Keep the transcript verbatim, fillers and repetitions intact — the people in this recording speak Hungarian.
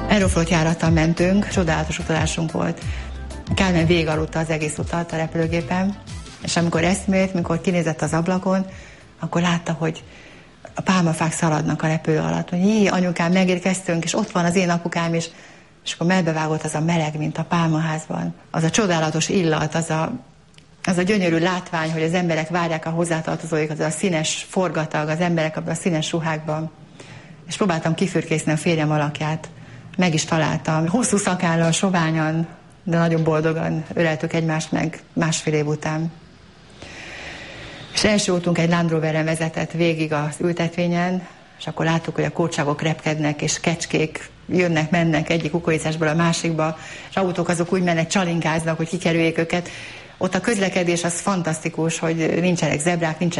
Aeroflot járattal mentünk, csodálatos utazásunk volt. Kálmán végigaludta az egész utat a repülőgépen, és amikor eszmélt, mikor kinézett az ablakon, akkor látta, hogy a pálmafák szaladnak a repülő alatt. Hogy jé, anyukám, megérkeztünk, és ott van az én apukám is. És akkor melbevágott az a meleg, mint a pálmaházban. Az a csodálatos illat, az a, az a gyönyörű látvány, hogy az emberek várják a hozzátartozóikat, az a színes forgatag, az emberek abban a színes ruhákban. És próbáltam kifürkészni a férjem alakját. Meg is találtam. Hosszú szakállal, soványan, de nagyon boldogan öleltük egymást meg másfél év után. És első útunk egy Land Roveren vezetett végig az ültetvényen, és akkor láttuk, hogy a kórtságok repkednek, és kecskék jönnek, mennek egyik kukoricásból a másikba, és autók azok úgy mennek, csalinkáznak, hogy kikerüljék őket. Ott a közlekedés az fantasztikus, hogy nincsenek zebrák, nincsenek